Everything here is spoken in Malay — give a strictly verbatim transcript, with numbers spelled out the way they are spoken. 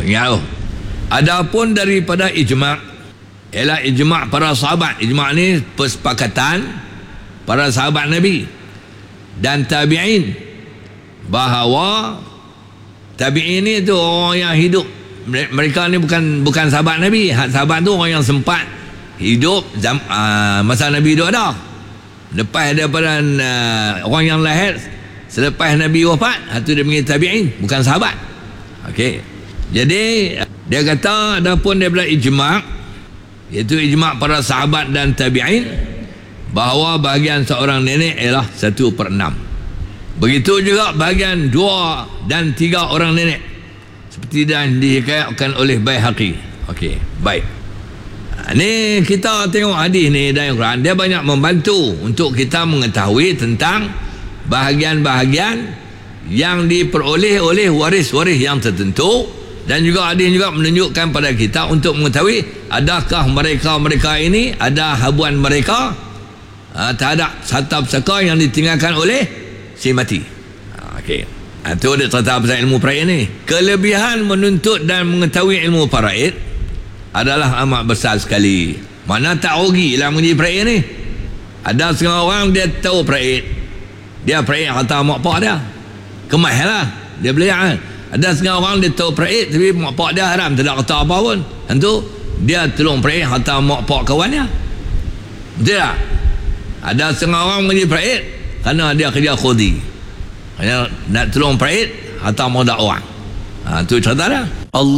ingat tu. Adapun daripada ijma', ialah ijma' para sahabat. Ijma' ni persepakatan para sahabat Nabi dan tabi'in, bahawa tabi'in ni tu orang yang hidup, mereka ni bukan bukan sahabat Nabi. Sahabat tu orang yang sempat hidup zam, uh, masa Nabi hidup ada. Lepas daripada uh, orang yang lahir selepas Nabi wafat, itu dia panggil tabi'in, bukan sahabat. Okey. Jadi dia kata adapun daripada ijma', iaitu ijma' para sahabat dan tabi'in, bahawa bahagian seorang nenek ialah satu per enam. Begitu juga bahagian dua dan tiga orang nenek, seperti yang dihikayatkan oleh Baihaqi. Okey, baik. Ni kita tengok hadis ni dan Quran, dia banyak membantu untuk kita mengetahui tentang bahagian-bahagian yang diperoleh oleh waris-waris yang tertentu. Dan juga hadis juga menunjukkan pada kita untuk mengetahui adakah mereka-mereka ini ada habuan mereka uh, terhadap satu pesaka yang ditinggalkan oleh si mati. uh, Okey, itu dia cerita pasal ilmu faraid ni. Kelebihan menuntut dan mengetahui ilmu faraid adalah amat besar sekali. Mana tak rugi lah menjadi faraid ni. Ada setengah orang dia tahu faraid, dia faraid harta mak pak dia, kemas lah dia beli kan. Ada setengah orang dia tahu faraid, tapi mak pak dia haram, tidak kata apa pun. Tentu dia tolong faraid harta mak pak kawan dia. Betul tak? Ada setengah orang menjadi faraid kerana dia kerja khudi, kerana nak tolong faraid harta modal orang. Ha, tu cerita dia. Allah